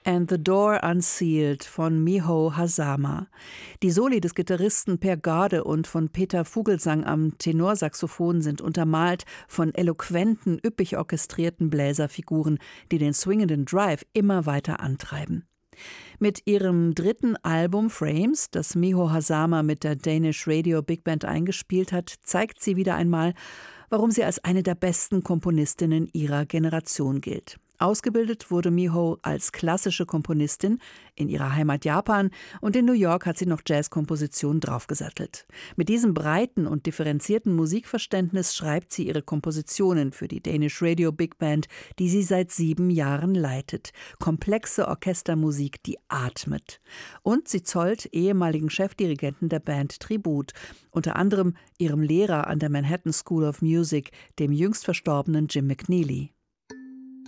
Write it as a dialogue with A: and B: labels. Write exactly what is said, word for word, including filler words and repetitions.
A: and the Door Unsealed von Miho Hazama. Die Soli des Gitarristen Per Gade und von Peter Vogelsang am Tenorsaxophon sind untermalt von eloquenten, üppig orchestrierten Bläserfiguren, die den swingenden Drive immer weiter antreiben. Mit ihrem dritten Album Frames, das Miho Hazama mit der Danish Radio Big Band eingespielt hat, zeigt sie wieder einmal, warum sie als eine der besten Komponistinnen ihrer Generation gilt. Ausgebildet wurde Miho als klassische Komponistin in ihrer Heimat Japan und in New York hat sie noch Jazzkompositionen draufgesattelt. Mit diesem breiten und differenzierten Musikverständnis schreibt sie ihre Kompositionen für die Danish Radio Big Band, die sie seit sieben Jahren leitet. Komplexe Orchestermusik, die atmet. Und sie zollt ehemaligen Chefdirigenten der Band Tribut, unter anderem ihrem Lehrer an der Manhattan School of Music, dem jüngst verstorbenen Jim McNeely.